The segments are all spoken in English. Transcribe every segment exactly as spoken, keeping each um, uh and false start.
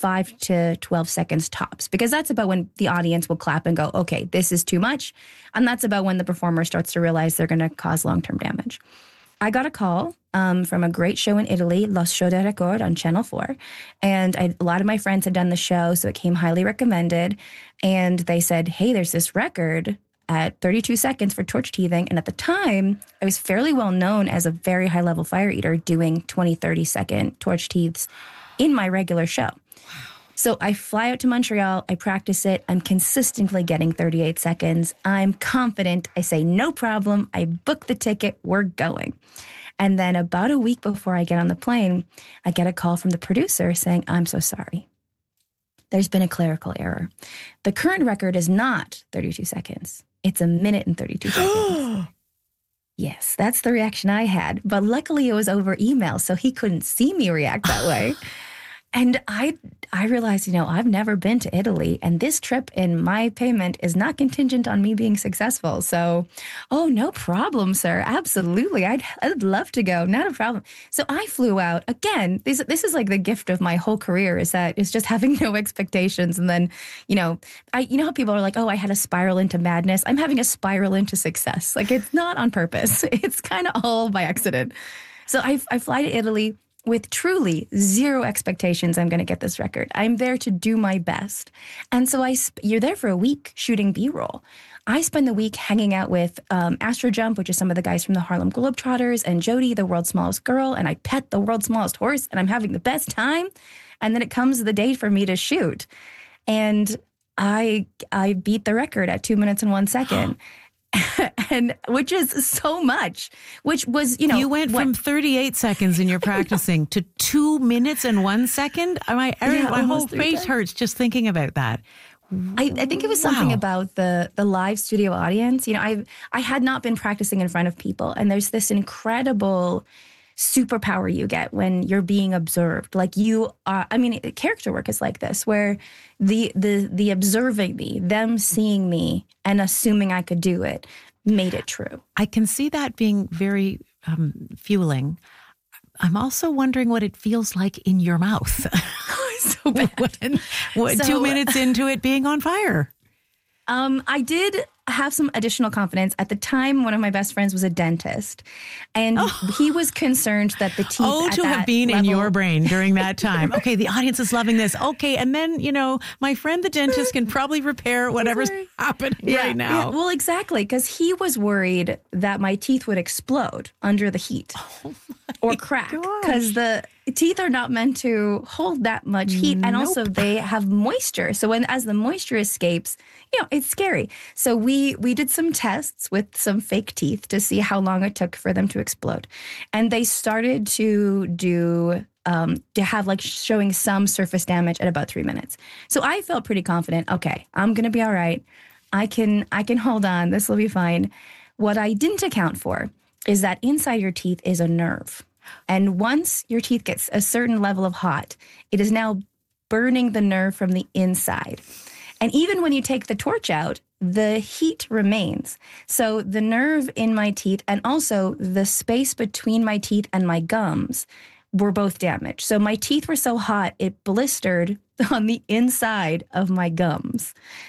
five to twelve seconds tops, because that's about when the audience will clap and go, okay, this is too much. And that's about when the performer starts to realize they're going to cause long-term damage. I got a call um, from a great show in Italy, Lo Show del Record on Channel four. And I, a lot of my friends had done the show, so it came highly recommended. And they said, hey, there's this record at thirty-two seconds for torch teething. And at the time, I was fairly well known as a very high-level fire eater doing twenty, thirty second torch teeths in my regular show. So I fly out to Montreal, I practice it, I'm consistently getting thirty-eight seconds. I'm confident, I say no problem, I book the ticket, we're going. And then about a week before I get on the plane, I get a call from the producer saying, I'm so sorry. There's been a clerical error. The current record is not thirty-two seconds. It's a minute and thirty-two seconds. Yes, that's the reaction I had. But luckily it was over email, so he couldn't see me react that way. And I I realized, you know, I've never been to Italy, and this trip and my payment is not contingent on me being successful. So, oh, no problem, sir. Absolutely. I'd I'd love to go. Not a problem. So I flew out. Again, this, this is like the gift of my whole career, is that it's just having no expectations. And then, you know, I you know how people are like, oh, I had a spiral into madness. I'm having a spiral into success. Like, it's not on purpose. It's kind of all by accident. So I, I fly to Italy with truly zero expectations I'm going to get this record. I'm there to do my best. And so I sp- you're there for a week shooting B-roll. I spend the week hanging out with um, Astro Jump, which is some of the guys from the Harlem Globetrotters, and Jody, the world's smallest girl, and I pet the world's smallest horse, and I'm having the best time. And then it comes the day for me to shoot. And I I beat the record at two minutes and one second. And which is so much, which was, you know. You went what, from thirty-eight seconds in your practicing to two minutes and one second. My, yeah, my whole three face times. hurts just thinking about that. I, I think it was something Wow. about the the live studio audience. You know, I I had not been practicing in front of people, and there's this incredible superpower you get when you're being observed. Like you are, I mean, character work is like this, where the the the observing me, them seeing me and assuming I could do it, made it true. I can see that being very um, fueling. I'm also wondering what it feels like in your mouth. So bad. when, what, So- two minutes into it being on fire. Um, I did have some additional confidence. At the time, one of my best friends was a dentist, and Oh. he was concerned that the teeth Oh, at to that have been in level- your brain during that time. Okay, the audience is loving this. Okay, and then, you know, my friend the dentist can probably repair whatever's happening right now. Yeah, well, exactly, because he was worried that my teeth would explode under the heat or crack, because the teeth are not meant to hold that much heat, and also they have moisture. So when as the moisture escapes, you know, it's scary. So we we did some tests with some fake teeth to see how long it took for them to explode, and they started to do. Um, to have like showing some surface damage at about three minutes. So I felt pretty confident. Okay, I'm gonna be all right. I can I can hold on. This will be fine. What I didn't account for is that inside your teeth is a nerve. And once your teeth gets a certain level of hot, it is now burning the nerve from the inside. And even when you take the torch out, the heat remains. So the nerve in my teeth and also the space between my teeth and my gums were both damaged. So my teeth were so hot, it blistered on the inside of my gums,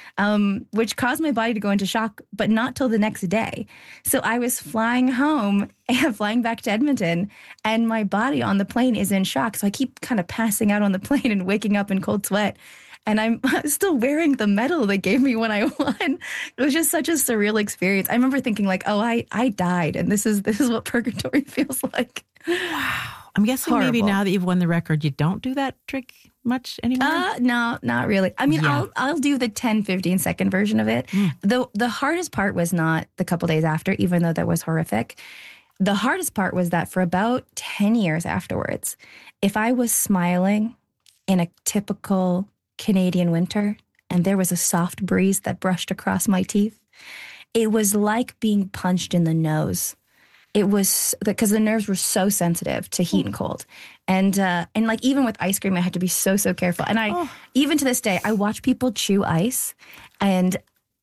um, which caused my body to go into shock, but not till the next day. So I was flying home and flying back to Edmonton, and my body on the plane is in shock. So I keep kind of passing out on the plane and waking up in cold sweat. And I'm still wearing the medal they gave me when I won. It was just such a surreal experience. I remember thinking like, oh, I, I died, and this is this is what purgatory feels like. Wow. I'm guessing Horrible. maybe now that you've won the record, you don't do that trick much anymore? Uh, no, not really. I mean, Yeah. I'll I'll do the ten, fifteen second version of it. Mm. The, the hardest part was not the couple days after, even though that was horrific. The hardest part was that for about ten years afterwards, if I was smiling in a typical Canadian winter and there was a soft breeze that brushed across my teeth, it was like being punched in the nose. It was because the nerves were so sensitive to heat and cold. And uh, and like even with ice cream, I had to be so, so careful. And I, Oh. even to this day, I watch people chew ice and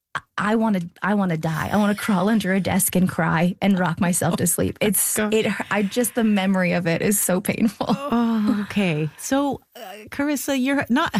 I want to I want to die. I want to crawl under a desk and cry and rock myself to sleep. It's it. I just the memory of it is so painful. Oh, okay. So, uh, Carissa, you're not